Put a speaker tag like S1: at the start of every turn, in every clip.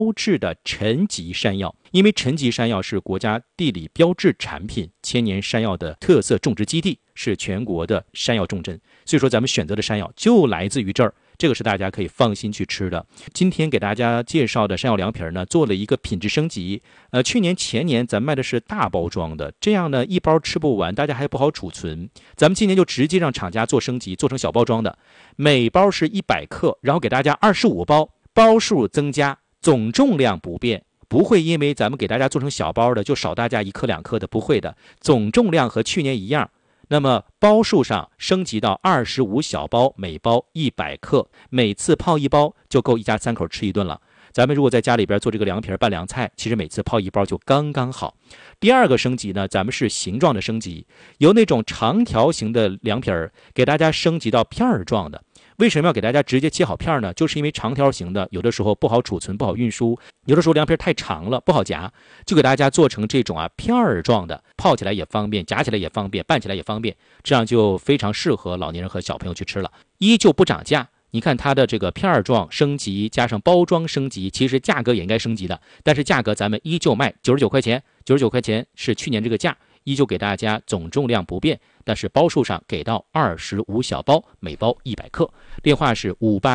S1: 质的陈吉山药，因为陈吉山药是国家地理标志产品，千年山药的特色种植基地，是全国的山药重镇，所以说咱们选择的山药就来自于这儿，这个是大家可以放心去吃的。今天给大家介绍的山药凉皮呢，做了一个品质升级。去年前年咱卖的是大包装的，这样呢一包吃不完，大家还不好储存。咱们今年就直接让厂家做升级，做成小包装的，每包是100克，然后给大家25包，包数增加，总重量不变。不会因为咱们给大家做成小包的就少大家1克2克的，不会的，总重量和去年一样。那么包数上升级到25小包，每包100克，每次泡1包就够一家3口吃一顿了。咱们如果在家里边做这个凉皮拌凉菜，其实每次泡1包就刚刚好。第二个升级呢，咱们是形状的升级，由那种长条形的凉皮给大家升级到片儿状的。为什么要给大家直接切好片呢？就是因为长条形的有的时候不好储存，不好运输，有的时候凉皮太长了不好夹，就给大家做成这种片儿状的，泡起来也方便，夹起来也方便，拌起来也方便，这样就非常适合老年人和小朋友去吃了。依旧不涨价，你看它的这个片儿状升级加上包装升级，其实价格也应该升级的，但是价格咱们依旧卖99块钱，99块钱是去年这个价，依旧给大家总重量不变，但是包数上给到25小包，每包100克。电话是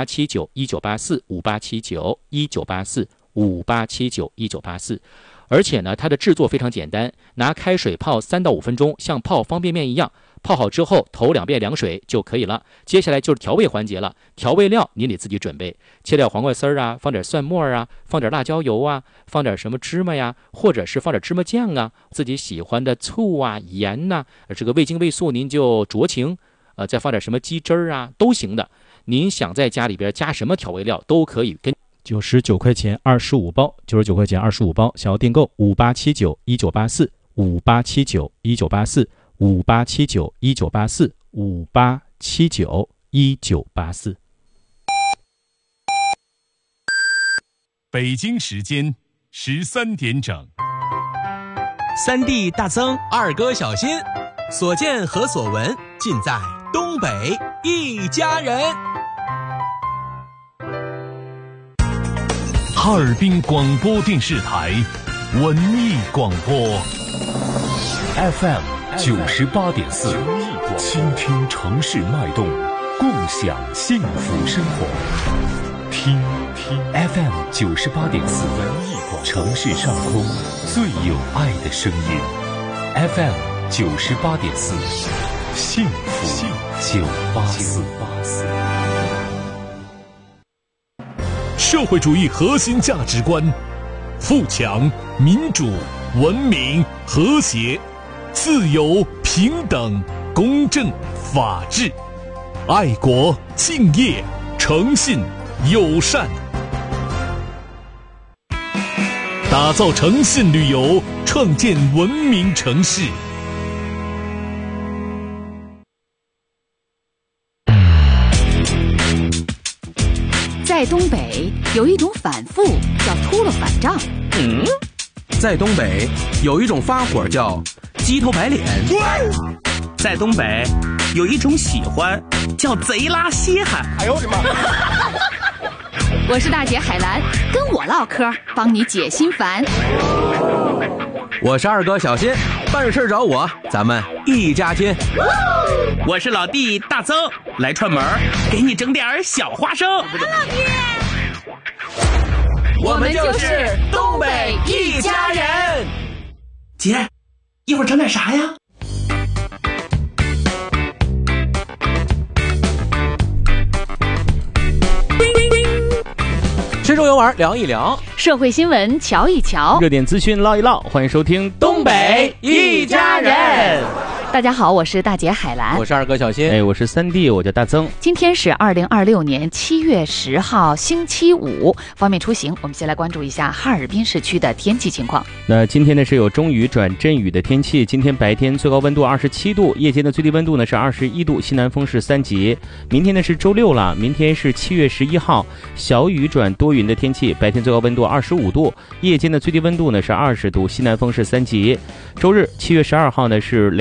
S1: 58791984，58791984，58791984。而且呢，它的制作非常简单，拿开水泡3到5分钟，像泡方便面一样。泡好之后，头2遍凉水就可以了。接下来就是调味环节了，调味料你得自己准备，切掉黄瓜丝啊，放点蒜末啊，放点辣椒油啊，放点什么芝麻呀，或者是放点芝麻酱啊，自己喜欢的醋啊、盐呐，这个味精味素您就酌情，再放点什么鸡汁儿啊都行的。您想在家里边加什么调味料都可以。99块钱25包，99块钱25包，想要订购58791984，58791984，58791984。
S2: 北京时间13点整。
S3: 三弟大增，二哥小新，所见和所闻尽在东北一家人。
S2: 哈尔滨广播电视台文艺广播 FM 98.4，倾听城市脉动，共享幸福生活。听 FM 98.4，城市上空最有爱的声音。FM 98.4，幸福984。社会主义核心价值观：富强、民主、文明、和谐、自由、平等、公正、法治、爱国、敬业、诚信、友善。打造诚信旅游，创建文明城市。
S4: 在东北有一种反复叫秃噜反账，
S3: 在东北有一种发火叫鸡头白脸，
S5: 在东北有一种喜欢叫贼拉稀罕。
S6: 哎呦我的妈！
S4: 我是大姐海兰，跟我唠嗑，帮你解心烦。
S3: 我是二哥小新，办事找我，咱们一家亲。
S5: 我是老弟大增，来串门给你整点小花生。
S4: 老弟，
S3: 我们就是东北一家人。
S5: 姐，一会儿整点啥呀？
S3: 吃中游玩聊一聊，
S4: 社会新闻瞧一瞧，
S1: 热点资讯唠一唠，欢迎收听
S3: 东北一家人。
S4: 大家好，我是大姐海兰，
S3: 我是二哥小新，
S1: 我是三弟，我叫大增。
S4: 今天是2026年7月10号星期五，方便出行，我们先来关注一下哈尔滨市区的天气情况。
S1: 那今天呢是有中雨转阵雨的天气，今天白天最高温度27度，夜间的最低温度呢是21度，西南风是3级。明天呢是周六了，明天是7月11号，小雨转多云的天气，白天最高温度25度，夜间的最低温度呢是20度，西南风是3级。周日7月12号呢是雷阵雨。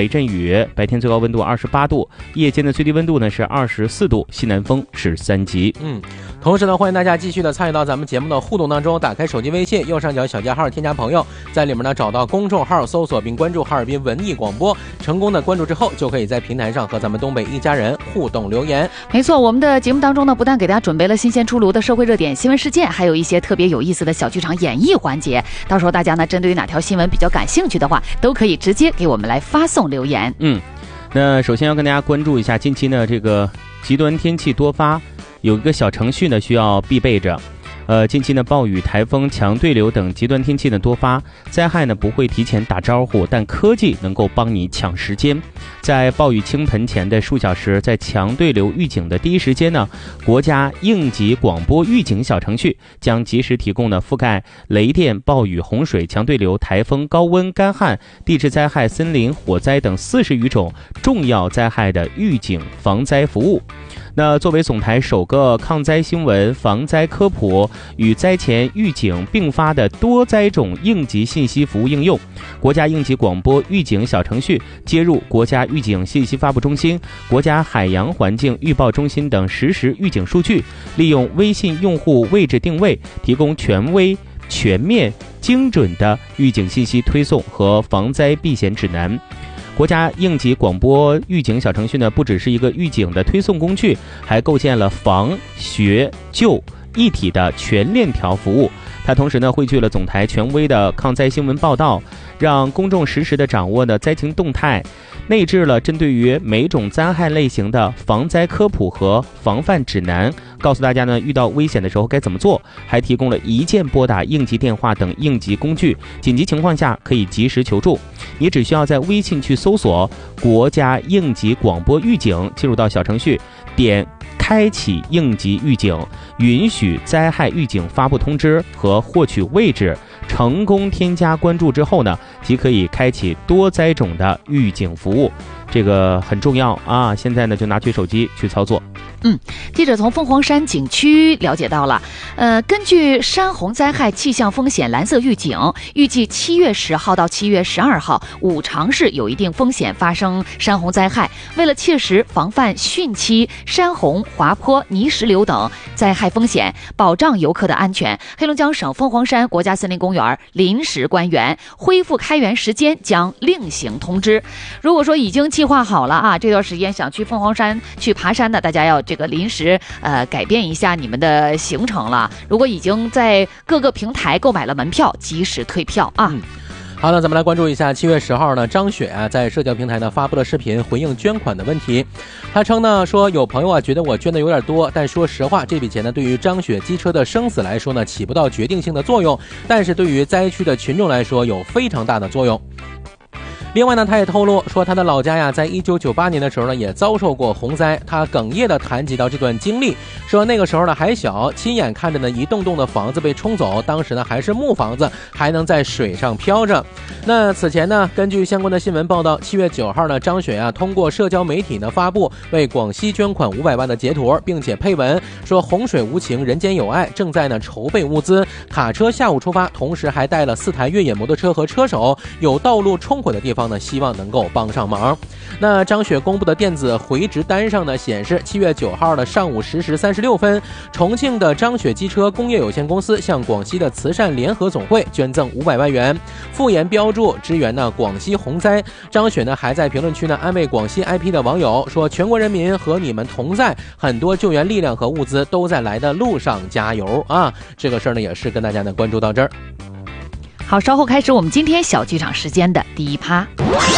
S6: 雪，白天最高温度28度，夜间的最低温度呢是24度，西南风是3级。
S7: 同时呢，欢迎大家继续的参与到咱们节目的互动当中。打开手机微信右上角小加号添加朋友，在里面呢找到公众号，搜索并关注哈尔滨文艺广播，成功的关注之后，就可以在平台上和咱们东北一家人互动留言。
S4: 没错，我们的节目当中呢，不但给大家准备了新鲜出炉的社会热点新闻事件，还有一些特别有意思的小剧场演绎环节。到时候大家呢，针对于哪条新闻比较感兴趣的话，都可以直接给我们来发送留言。
S6: 那首先要跟大家关注一下近期呢这个极端天气多发，有一个小程序呢需要必备着。近期呢暴雨、台风、强对流等极端天气呢多发，灾害呢不会提前打招呼，但科技能够帮你抢时间。在暴雨倾盆前的数小时，在强对流预警的第一时间呢，国家应急广播预警小程序将及时提供呢覆盖雷电、暴雨、洪水、强对流、台风、高温、干旱、地质灾害、森林火灾等40余种重要灾害的预警防灾服务。那作为总台首个抗灾新闻、防灾科普与灾前预警并发的多灾种应急信息服务应用，国家应急广播预警小程序接入国家预警信息发布中心、国家海洋环境预报中心等实时预警数据，利用微信用户位置定位，提供权威、全面、精准的预警信息推送和防灾避险指南。国家应急广播预警小程序呢，不只是一个预警的推送工具，还构建了防、学、救一体的全链条服务。它同时呢汇聚了总台权威的抗灾新闻报道，让公众实时的掌握的灾情动态，内置了针对于每种灾害类型的防灾科普和防范指南，告诉大家呢遇到危险的时候该怎么做，还提供了一键拨打应急电话等应急工具，紧急情况下可以及时求助。你只需要在微信去搜索国家应急广播预警，进入到小程序，点开启应急预警，允许灾害预警发布通知和获取位置，成功添加关注之后呢，即可以开启多灾种的预警服务。这个很重要啊！现在呢就拿起手机去操作。
S4: 记者从凤凰山景区了解到了，根据山洪灾害气象风险蓝色预警，预计7月10号到7月12号，5常市有一定风险发生山洪灾害。为了切实防范汛期山洪、滑坡、泥石流等灾害风险，保障游客的安全，黑龙江省凤凰山国家森林公园临时官员恢复开园时间将另行通知。如果说已经计划好了啊，这段时间想去凤凰山去爬山的，大家要这个临时改变一下你们的行程了。如果已经在各个平台购买了门票，及时退票啊。
S7: 好的，咱们来关注一下7月10号呢，张雪在社交平台呢发布了视频回应捐款的问题。他称呢说，有朋友觉得我捐的有点多，但说实话，这笔钱呢对于张雪机车的生死来说呢起不到决定性的作用，但是对于灾区的群众来说有非常大的作用。另外呢，他也透露说，他的老家在1998年的时候呢，也遭受过洪灾。他哽咽地谈及到这段经历，说那个时候呢还小，亲眼看着呢一栋栋的房子被冲走，当时呢还是木房子，还能在水上飘着。那此前呢，根据相关的新闻报道，7月9号呢，张雪通过社交媒体呢发布为广西捐款500万的截图，并且配文说洪水无情，人间有爱，正在呢筹备物资，卡车下午出发，同时还带了4台越野摩托车和车手，有道路冲毁的地方呢，希望能够帮上忙。那张雪公布的电子回执单上呢显示，7月9号的上午10时36分，重庆的张雪机车工业有限公司向广西的慈善联合总会捐赠500万元，附言标注支援呢广西洪灾。张雪呢还在评论区呢安慰广西 IP 的网友说，全国人民和你们同在，很多救援力量和物资都在来的路上，加油啊！这个事儿呢也是跟大家呢关注到这儿。
S4: 好，稍后开始我们今天小剧场时间的第一趴。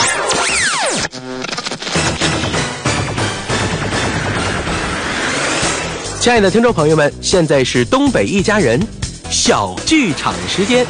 S3: 亲爱的听众朋友们，现在是东北一家人小剧场时间。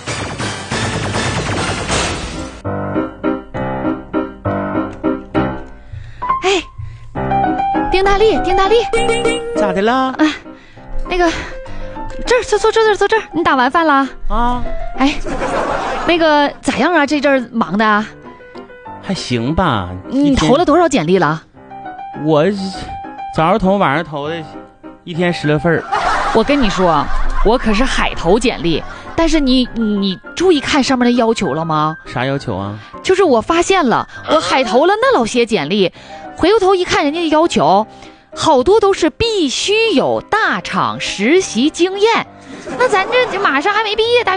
S4: 哎，丁大力，
S6: 咋的了？
S4: 那个这儿坐这儿，你打完饭了
S6: 啊？
S4: 哎，那个咋样啊？这阵儿忙的啊？
S6: 还行吧。
S4: 你投了多少简历了？
S6: 我早上投晚上投的，一天10来份。
S4: 我跟你说，我可是海投简历，但是你注意看上面的要求了吗？
S6: 啥要求啊？
S4: 就是我发现了，我海投了那老些简历，回过头一看人家的要求，好多都是必须有大厂实习经验。那咱这马上还没毕业，大